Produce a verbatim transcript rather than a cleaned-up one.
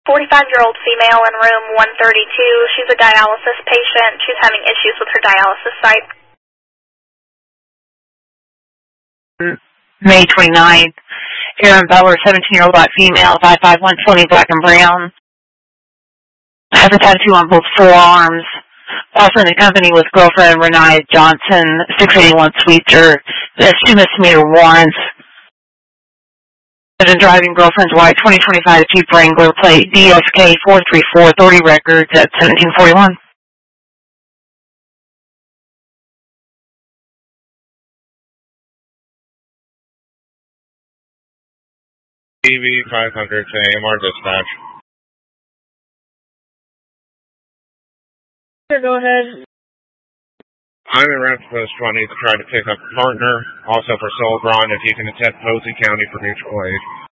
forty-five-year-old female in room one thirty-two. She's a dialysis patient. She's having issues with her dialysis site. May twenty-ninth. Aaron Butler, seventeen-year-old black female, five five, one twenty, black and brown. Has a tattoo on both forearms. Also in the company was girlfriend Renee Johnson, six eighty-one Sweetser. That's two misdemeanor warrants. And driving girlfriend's white twenty twenty-five Jeep Wrangler plate D S K four three four authority records at seventeen forty-one. T V five hundred to A M R dispatch. Sure, go ahead. I'm in Rapid Post twenty to try to pick up a partner, also for Solbron, if you can attend Posey County for mutual aid.